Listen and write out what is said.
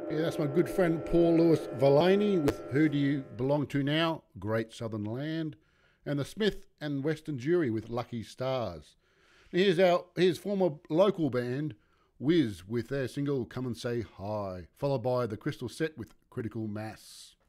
Yeah, that's my good friend Paul Lewis Valani with Who Do You Belong To Now? Great Southern Land. And the Smith and Western Jury with Lucky Stars. Here's former local band Whiz with their single Come and Say Hi, followed by the Crystal Set with Critical Mass.